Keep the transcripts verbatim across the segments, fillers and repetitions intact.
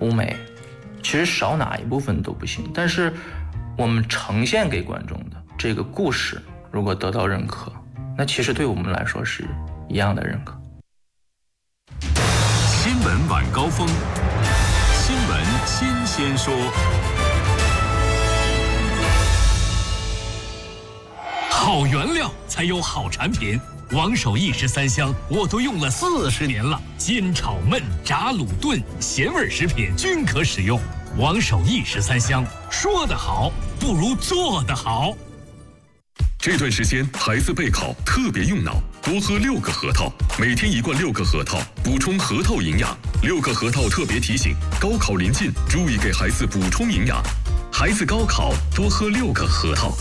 欧美，其实少哪一部分都不行。但是我们呈现给观众的这个故事，如果得到认可，那其实对我们来说是一样的认可。 新闻晚高峰，新闻新鲜说。好原料才有好产品。王守义十三香我都用了四十年了，煎炒焖炸卤炖咸味食品均可使用。王守义十三香，说得好不如做得好。 这段时间孩子备考特别用脑，多喝六个核桃，每天一罐六个核桃，补充核桃营养。六个核桃特别提醒：高考临近，注意给孩子补充营养。孩子高考多喝六个核桃。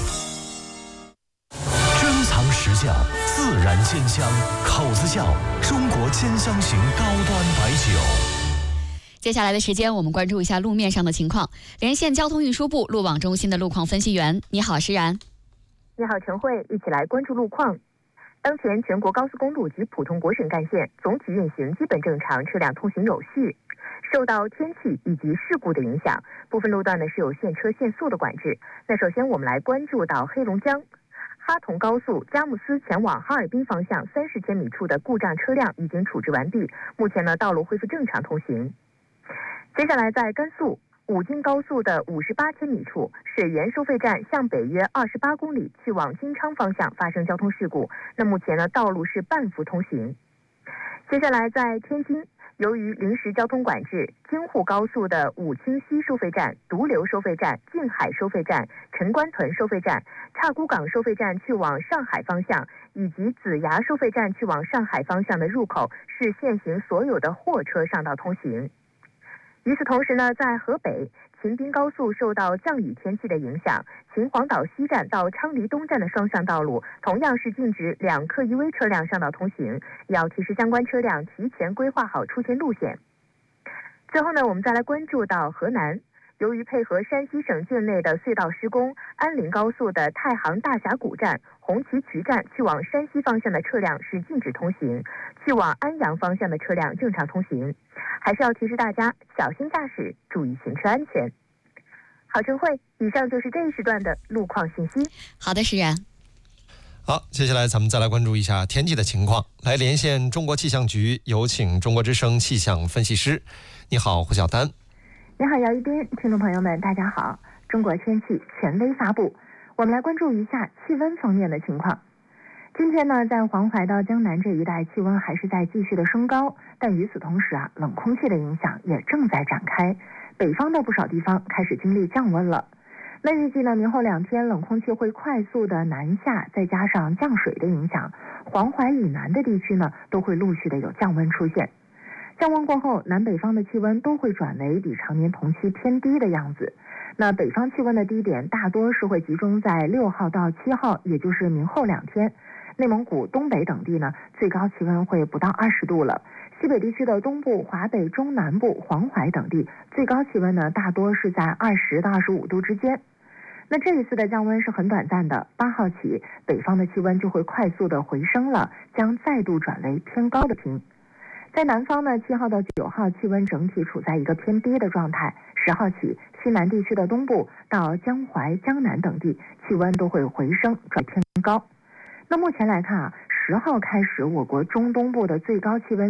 珍藏实窖，自然煎香，口子窖，中国煎香型高端白酒。 接下来的时间，我们关注一下路面上的情况。连线交通运输部路网中心的路况分析员，你好，施然。 你好，陈慧，一起来关注路况。当前全国高速公路及普通国省干线总体运行基本正常，车辆通行有序。受到天气以及事故的影响，部分路段呢是有限车限速的管制。那首先我们来关注到黑龙江哈同高速佳木斯前往哈尔滨方向三十千米处的故障车辆已经处置完毕，目前呢道路恢复正常通行。接下来在甘肃武金高速的五十八千米处，水源收费站向北约二十八公里，去往金昌方向发生交通事故。那目前呢，道路是半幅通行。接下来在天津，由于临时交通管制，京沪高速的武清西收费站、独流收费站、静海收费站、陈官屯收费站、岔沽港收费站去往上海方向，以及子牙收费站去往上海方向的入口是限行所有的货车上道通行。与此同时呢，在河北秦滨高速受到降雨天气的影响，秦皇岛西站到昌黎东站的双向道路同样是禁止两客一危车辆上道通行，要提示相关车辆提前规划好出行路线。最后呢，我们再来关注到河南，由于配合山西省境内的隧道施工，安林高速的太行大峡谷站、红旗渠站去往山西方向的车辆是禁止通行，去往安阳方向的车辆正常通行。还是要提示大家小心驾驶，注意行车安全。好，陈慧，以上就是这一时段的路况信息。 好的，施然。 好，接下来咱们再来关注一下天气的情况。来连线中国气象局，有请中国之声气象分析师。你好，胡晓丹。 你好，姚一斌，听众朋友们，大家好。中国天气权威发布，我们来关注一下气温方面的情况。今天呢，在黄淮到江南这一带，气温还是在继续的升高，但与此同时啊，冷空气的影响也正在展开，北方的不少地方开始经历降温了。那预计呢，明后两天冷空气会快速的南下，再加上降水的影响，黄淮以南的地区呢，都会陆续的有降温出现。降温过后，南北方的气温都会转为比常年同期偏低的样子。那北方气温的低点大多是会集中在六号到七号，也就是明后两天。内蒙古、东北等地呢，最高气温会不到二十度了。西北地区的东部、华北、中南部、黄淮等地，最高气温呢，大多是在二十到二十五度之间。那这一次的降温是很短暂的，八号起，北方的气温就会快速的回升了，将再度转为偏高的平。在南方呢，七号到九号气温整体处在一个偏低的状态。十号起，西南地区的东部到江淮、江南等地气温都会回升转偏高。那目前来看啊，十号开始，我国中东部的最高气温